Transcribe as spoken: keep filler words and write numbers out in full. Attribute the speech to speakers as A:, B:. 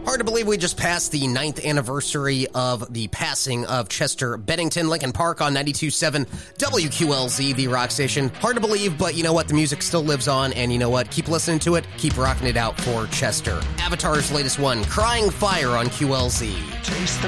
A: Hard to believe we just passed the ninth anniversary of the passing of Chester Bennington. Lincoln Park on ninety-two point seven W Q L Z, the rock station. Hard to believe, but you know what? The music still lives on, and you know what? Keep listening to it. Keep rocking it out for Chester. Avatar's latest one, Crying Fire on Q L Z.
B: Taste the